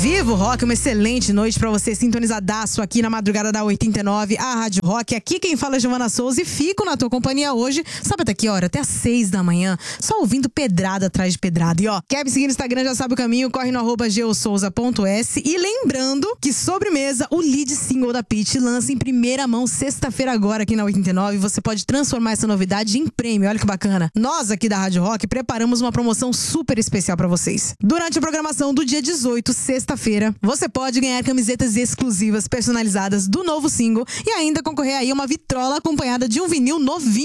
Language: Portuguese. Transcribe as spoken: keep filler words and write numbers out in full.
Viva o Rock, uma excelente noite pra você, sintonizadaço aqui na madrugada da oitenta e nove, a Rádio Rock. Aqui quem fala é Giovana Souza e fico na tua companhia hoje, sabe até que hora? Até às seis da manhã, só ouvindo pedrada atrás de pedrada. E ó, quer me seguir no Instagram, já sabe o caminho, corre no arroba geosouza ponto s. E lembrando que Sobremesa, o lead single da Pitty, lança em primeira mão sexta-feira agora aqui na oitenta e nove. Você pode transformar essa novidade em prêmio, olha que bacana. Nós aqui da Rádio Rock preparamos uma promoção super especial pra vocês. Durante a programação do dia dezoito, sexta-feira, você pode ganhar camisetas exclusivas personalizadas do novo single e ainda concorrer aí a uma vitrola acompanhada de um vinil novinho